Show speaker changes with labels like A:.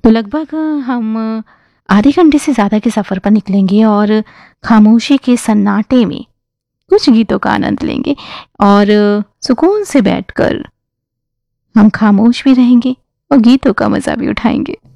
A: तो लगभग हम आधे घंटे से ज़्यादा के सफ़र पर निकलेंगे और खामोशी के सन्नाटे में कुछ गीतों का आनंद लेंगे और सुकून से बैठकर हम खामोश भी रहेंगे और गीतों का मज़ा भी उठाएंगे।